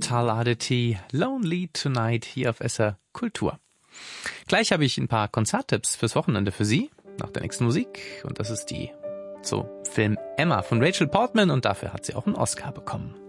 Mental Oddity, Lonely Tonight hier auf SR Kultur. Gleich habe ich ein paar Konzerttipps fürs Wochenende für Sie, nach der nächsten Musik. Und das ist die zum Film Emma von Rachel Portman und dafür hat sie auch einen Oscar bekommen.